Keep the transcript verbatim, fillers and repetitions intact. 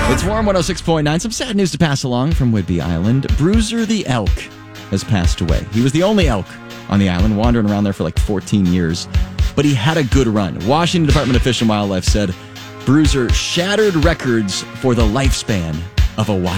It's Warm one oh six point nine. Some sad news to pass along from Whidbey Island. Bruiser the elk has passed away. He was the only elk on the island, wandering around there for like fourteen years. But he had a good run. Washington Department of Fish and Wildlife said Bruiser shattered records for the lifespan of a wild